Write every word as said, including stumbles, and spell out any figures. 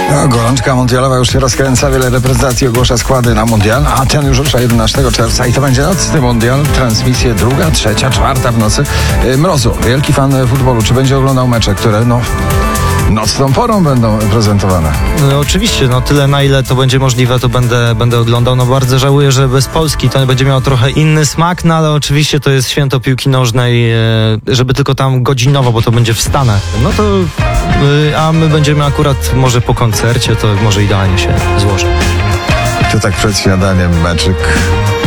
No, gorączka mundialowa już się rozkręca, wiele reprezentacji ogłasza składy na mundial, a ten już rusza jedenastego czerwca i to będzie nocny mundial, transmisje druga, trzecia, czwarta w nocy. Yy, Mrozu, wielki fan futbolu, czy będzie oglądał mecze, które no nocną porą będą prezentowane? No, oczywiście, no tyle na ile to będzie możliwe, to będę, będę oglądał. No bardzo żałuję, że bez Polski to będzie miało trochę inny smak, no ale oczywiście to jest święto piłki nożnej, żeby tylko tam godzinowo, bo to będzie w Stanach. No to, a my będziemy akurat może po koncercie, to może idealnie się złoży. To tak przed śniadaniem meczyk.